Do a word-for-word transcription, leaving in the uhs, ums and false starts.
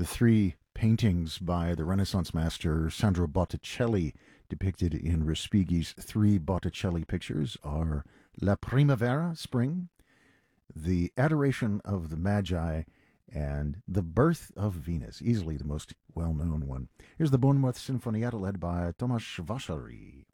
The three paintings by the Renaissance master Sandro Botticelli, depicted in Respighi's three Botticelli pictures, are La Primavera, Spring, The Adoration of the Magi, and The Birth of Venus, easily the most well known one. Here's the Bournemouth Sinfonietta led by Tomasz Vasary.